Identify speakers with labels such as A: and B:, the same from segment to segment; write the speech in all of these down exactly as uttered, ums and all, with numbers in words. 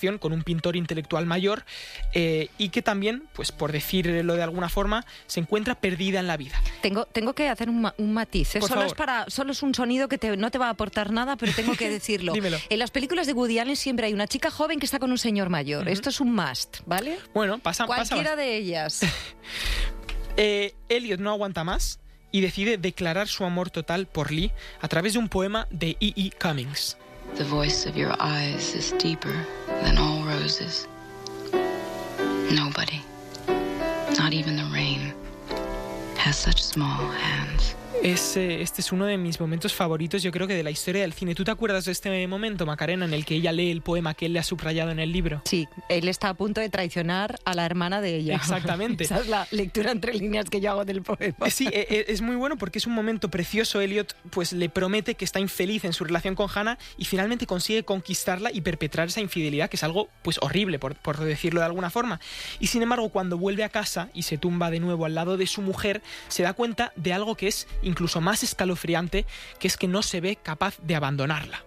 A: con un pintor intelectual mayor eh, y que también, pues por decirlo de alguna forma, se encuentra perdida en la vida.
B: Tengo, tengo que hacer un, ma- un matiz. ¿eh?
A: Por
B: Solo
A: favor.
B: es para, solo es un sonido que te, no te va a aportar nada, pero tengo que decirlo.
A: Dímelo.
B: En las películas de Woody Allen siempre hay una chica joven que está con un señor mayor.
A: Ujú.
B: Esto es un must, ¿vale?
A: Bueno, pasa, pasa
B: Cualquiera de ellas.
A: Eh, Elliot no aguanta más y decide declarar su amor total por Lee a través de un poema de E E Cummings.
C: The voice of your eyes is deeper than all roses. Nobody, not even the rain, has such small hands.
A: Es, eh, este es uno de mis momentos favoritos, yo creo que de la historia del cine. ¿Tú te acuerdas de este momento, Macarena, en el que ella lee el poema que él le ha subrayado en el libro?
B: Sí, él está a punto de traicionar a la hermana de ella.
A: Exactamente.
B: Esa es la lectura entre líneas que yo hago del poema.
A: Sí, eh, es muy bueno porque es un momento precioso. Elliot pues le promete que está infeliz en su relación con Hannah y finalmente consigue conquistarla y perpetrar esa infidelidad, que es algo pues horrible, por, por decirlo de alguna forma. Y sin embargo, cuando vuelve a casa y se tumba de nuevo al lado de su mujer, se da cuenta de algo que es incluso más escalofriante, que es que no se ve capaz de abandonarla.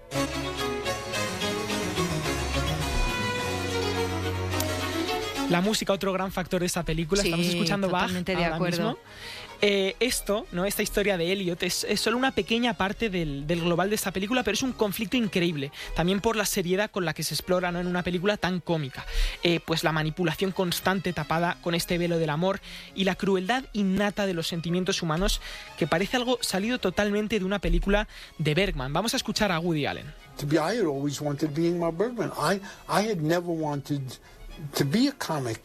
A: La música, otro gran factor de esta película.
B: Sí,
A: Estamos escuchando Bach
B: totalmente de
A: ahora
B: acuerdo.
A: mismo. Eh, esto, ¿no? Esta historia de Elliot es, es solo una pequeña parte del, del global de esta película, pero es un conflicto increíble, también por la seriedad con la que se explora, ¿no? En una película tan cómica. Eh, pues la manipulación constante tapada con este velo del amor y la crueldad innata de los sentimientos humanos, que parece algo salido totalmente de una película de Bergman. Vamos a escuchar a Woody Allen.
D: To be, I had always wanted being Ingmar Bergman. I, I had never wanted to be a comic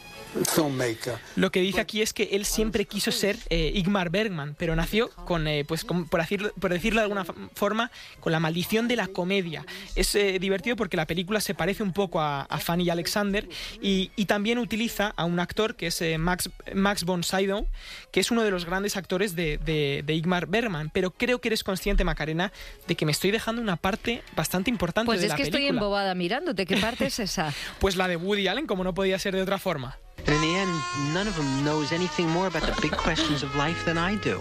D: filmmaker.
A: Lo que dice aquí es que él siempre quiso ser eh, Ingmar Bergman, pero nació con, eh, pues, con, por, decirlo, por decirlo de alguna forma, con la maldición de la comedia. Es eh, divertido porque la película se parece un poco a, a Fanny y Alexander y, y también utiliza a un actor que es eh, Max, Max von Sydow, que es uno de los grandes actores de, de, de Ingmar Bergman. Pero creo que eres consciente, Macarena, de que me estoy dejando una parte bastante importante
B: Pues
A: de
B: es
A: la
B: que
A: película.
B: estoy embobada mirándote. ¿Qué parte es esa?
A: Pues la de Woody Allen, como no podía ser de otra forma.
E: And in the end, none of them knows anything more about the big questions of life than I do.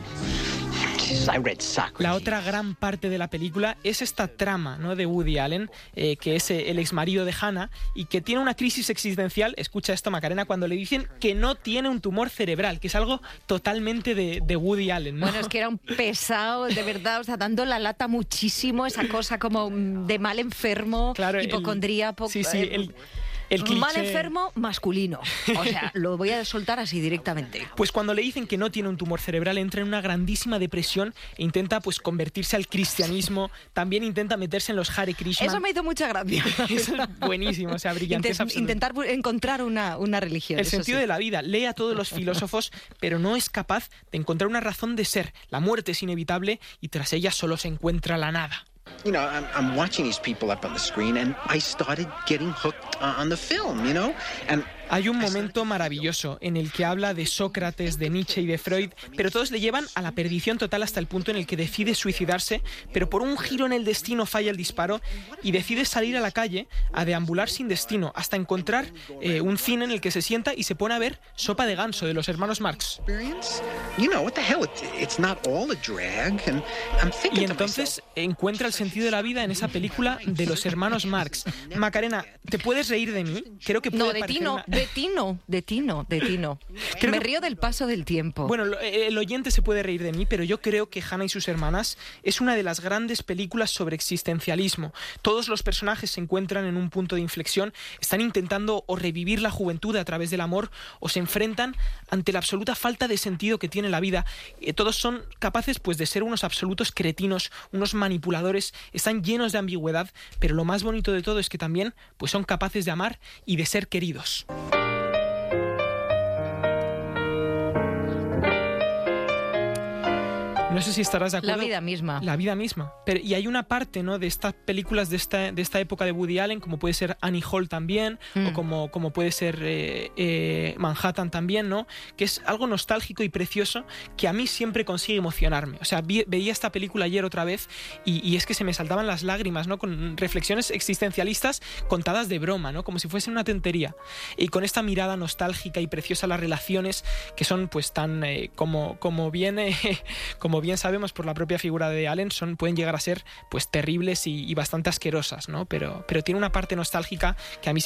E: Jesus, I read Socrates.
A: La otra gran parte de la película es esta trama, ¿no? de Woody Allen, eh, que es eh, el exmarido de Hannah y que tiene una crisis existencial. Escucha esto, Macarena, cuando le dicen que no tiene un tumor cerebral, que es algo totalmente de, de Woody Allen, ¿no?
B: Bueno, es que era un pesado, de verdad, o sea, dando la lata muchísimo, esa cosa como de mal enfermo,
A: Claro, el-
B: hipocondríaco.
A: Sí, sí,
B: eh,
A: el, el cliché.
B: Mal enfermo masculino. O sea, lo voy a soltar así directamente.
A: Pues cuando le dicen que no tiene un tumor cerebral, entra en una grandísima depresión e intenta pues convertirse al cristianismo. También intenta meterse en los Hare Krishna.
B: Eso me hizo mucha gracia.
A: Eso es buenísimo, o sea, brillantez
B: Intent-
A: absoluta.
B: Intentar bu- encontrar una, una religión.
A: El
B: eso
A: sentido
B: sí.
A: de la vida. Lee a todos los filósofos, pero no es capaz de encontrar una razón de ser. La muerte es inevitable y tras ella solo se encuentra la nada.
E: You know, I'm, I'm watching these people up on the screen, and I started getting hooked uh, on the film, you know? And
A: Hay un momento maravilloso en el que habla de Sócrates, de Nietzsche y de Freud, pero todos le llevan a la perdición total hasta el punto en el que decide suicidarse, pero por un giro en el destino falla el disparo y decide salir a la calle a deambular sin destino hasta encontrar eh, un cine en el que se sienta y se pone a ver Sopa de Ganso de los hermanos Marx.
E: experience, you know, what the hell? It's, it's not all a drag, and I'm thinking
A: Y
E: to
A: entonces
E: myself,
A: encuentra el sentido de la vida en esa película de los hermanos Marx. Macarena, ¿te puedes reír de mí? Creo que puede
B: No, de ti
A: parecer
B: no,
A: una-
B: de ti no, de ti no, de ti no.
A: Creo
B: Me
A: que-
B: río del paso del tiempo.
A: Bueno, lo- el oyente se puede reír de mí, pero yo creo que Hannah y sus hermanas es una de las grandes películas sobre existencialismo. Todos los personajes se encuentran en un punto de inflexión, están intentando o revivir la juventud a través del amor o se enfrentan ante la absoluta falta de sentido que tiene la vida. Eh, todos son capaces pues de ser unos absolutos cretinos, unos manipuladores, están llenos de ambigüedad, pero lo más bonito de todo es que también pues son capaces de amar y de ser queridos. No sé si estarás de acuerdo.
B: La vida misma.
A: La vida misma. Pero, y hay una parte, ¿no?, de estas películas de esta, de esta época de Woody Allen, como puede ser Annie Hall también,
B: Mm.
A: o como, como puede ser eh, eh, Manhattan también, ¿no?, que es algo nostálgico y precioso que a mí siempre consigue emocionarme. O sea, vi, veía esta película ayer otra vez y, y es que se me saltaban las lágrimas, ¿no?, con reflexiones existencialistas contadas de broma, ¿no?, como si fuesen una tontería. Y con esta mirada nostálgica y preciosa a las relaciones que son pues tan, eh, como, como bien... eh, como bien bien sabemos por la propia figura de Allen, son, pueden llegar a ser pues terribles y, y bastante asquerosas, ¿no? Pero, pero tiene una parte nostálgica que a mí